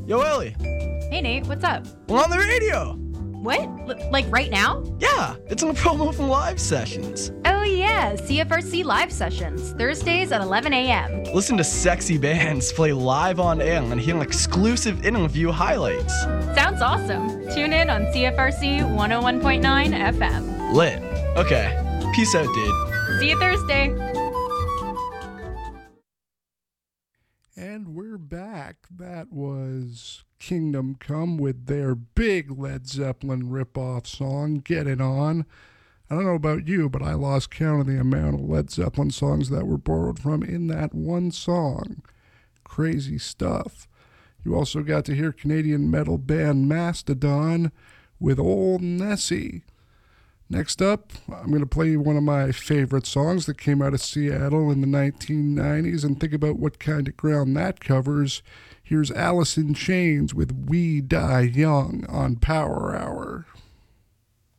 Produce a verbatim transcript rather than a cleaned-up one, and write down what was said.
Yo, Ellie. Hey, Nate, what's up? We're on the radio. What? L- like right now? Yeah, it's on a promo from Live Sessions. Oh, yeah, C F R C Live Sessions, Thursdays at eleven a.m. Listen to sexy bands play live on air and hear exclusive interview highlights. Sounds awesome. Tune in on C F R C one oh one point nine F M. Lit. Okay. Peace out, dude. See you Thursday. And we're back. That was Kingdom Come with their big Led Zeppelin ripoff song, Get It On. I don't know about you, but I lost count of the amount of Led Zeppelin songs that were borrowed from in that one song. Crazy stuff. You also got to hear Canadian metal band Mastodon with Old Nessie. Next up, I'm going to play you one of my favorite songs that came out of Seattle in the nineteen nineties and think about what kind of ground that covers. Here's Alice in Chains with We Die Young on Power Hour.